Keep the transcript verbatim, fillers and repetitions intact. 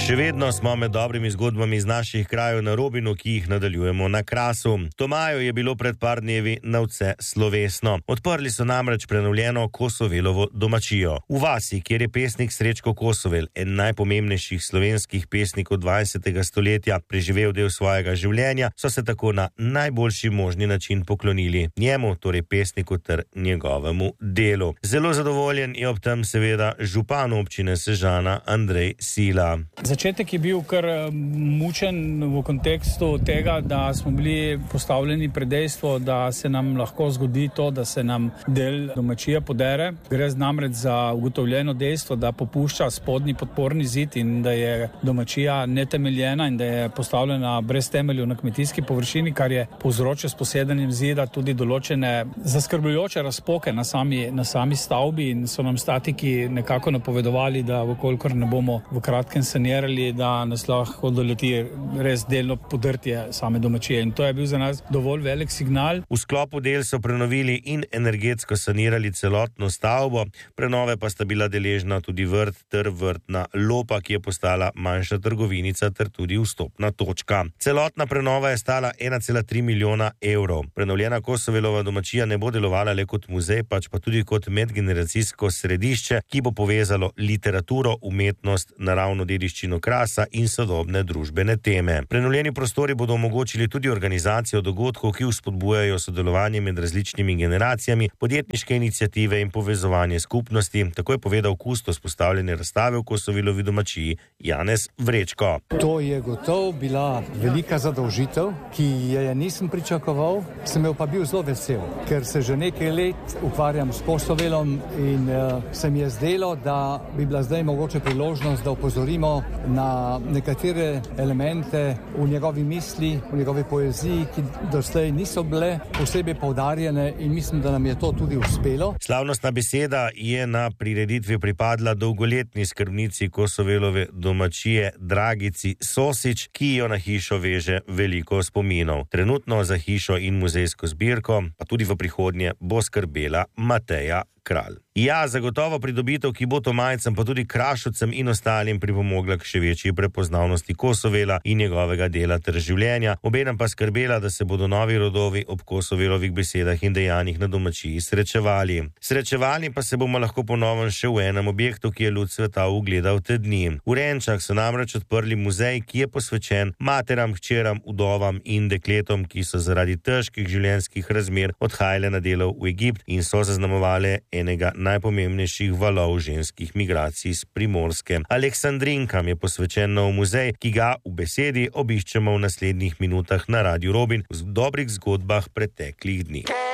Še vedno smo med dobrimi zgodbami iz naših krajev na Robinu, ki jih nadaljujemo na Krasu. Tomajo je bilo pred par dnevi nadvse slovesno. Odprli so namreč prenovljeno Kosovelovo domačijo. V vasi, kjer je pesnik Srečko Kosovel, en najpomembnejših slovenskih pesnikov dvajsetega stoletja, preživel del svojega življenja, so se tako na najboljši možni način poklonili njemu, torej pesniku ter njegovemu delu. Zelo zadovoljen je ob tem seveda župan občine Sežana Andrej Sila. Začetek je bil kar mučen v kontekstu tega, da smo bili postavljeni pred dejstvo, da se nam lahko zgodi to, da se nam del domačije podere. Gre namreč za ugotovljeno dejstvo, da popušča spodnji podporni zid in da je domačija netemeljena in da je postavljena brez temelju na kmetijski površini, kar je povzročilo s posedanjem zida tudi določene zaskrbljujoče razpoke na sami, na sami stavbi in so nam statiki nekako napovedovali, da vkolikor ne bomo v kratkem sanirali, da nas lahko doleti res delno podrtje same domačije. In to je bil za nas dovolj velik signal. V sklopu del so prenovili in energetsko sanirali celotno stavbo, prenove pa sta bila deležna tudi vrt ter vrtna lopa, ki je postala manjša trgovinica ter tudi vstopna točka. Celotna prenova je stala ena cela tri milijona evrov. Prenovljena Kosovelova domačija ne bo delovala le kot muzej, pač pa tudi kot medgeneracijsko središče, ki bo povezalo literaturo, umetnost, naravno dediščino Krasa in sodobne družbene teme. Prenovljeni prostori bodo omogočili tudi organizacijo dogodkov, ki vzpodbujajo sodelovanje med različnimi generacijami, podjetniške iniciative in povezovanje skupnosti, tako je povedal kustos postavljene razstave v Kosovelovi domačiji Janez Vrečko. To je gotovo bila velika zadolžitev, ki je nisem pričakoval, sem jo pa bil zelo vesel, ker se že nekaj let ukvarjam s Kosovelom in uh, se mi je zdelo, da bi bila zdaj mogoče priložnost, da opozorimo na nekatere elemente v njegovi misli, v njegovi poeziji, ki doslej niso bile posebej poudarjene in mislim, da nam je to tudi uspelo. Slavnostna beseda je na prireditvi pripadla dolgoletni skrbnici Kosovelove domačije Dragici Sosič, ki jo na hišo veže veliko spominov. Trenutno za hišo in muzejsko zbirko, pa tudi v prihodnje, bo skrbela Mateja Kralj. Ja, zagotovo pridobitev, ki bo Tomajcem, pa tudi Krašovcem in ostalim pripomogla k še večji prepoznavnosti Kosovela in njegovega dela ter življenja, obenem pa skrbela, da se bodo novi rodovi ob Kosovelovih besedah in dejanjih na domačiji srečevali. Srečevali pa se bomo lahko ponovno še v enem objektu, ki je luč sveta ugledal te dni. V Renčah so namreč odprli muzej, ki je posvečen materam, hčeram, vdovam in dekletom, ki so zaradi težkih življenjskih razmer odhajale na delo v Egipt in so zaznamovale enega najpomembnejših valov ženskih migracij z Primorske. Aleksandrinkam je posvečen nov muzej, ki ga v besedi obiščemo v naslednjih minutah na Radiu Robin v dobrih zgodbah preteklih dni.